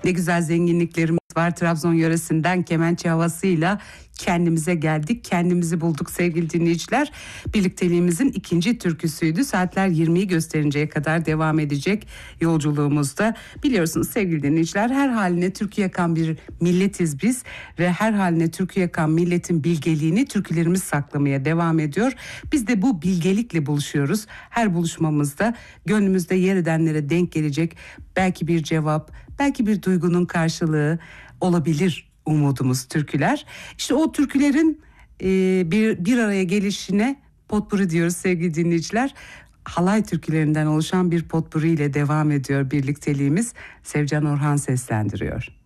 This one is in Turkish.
Ne güzel zenginliklerimiz var. Trabzon yöresinden kemençe havasıyla kendimize geldik, kendimizi bulduk sevgili dinleyiciler. Birlikteliğimizin ikinci türküsüydü. Saatler 20'yi gösterinceye kadar devam edecek yolculuğumuzda. Biliyorsunuz sevgili dinleyiciler, her haline türkü yakan bir milletiz biz ve her haline türkü yakan milletin bilgeliğini türkülerimiz saklamaya devam ediyor. Biz de bu bilgelikle buluşuyoruz. Her buluşmamızda gönlümüzde yer edenlere denk gelecek belki bir cevap, belki bir duygunun karşılığı olabilir umudumuz türküler. İşte o türkülerin bir araya gelişine potpuri diyoruz sevgili dinleyiciler. Halay türkülerinden oluşan bir potpuri ile devam ediyor birlikteliğimiz. Sevcan Orhan seslendiriyor.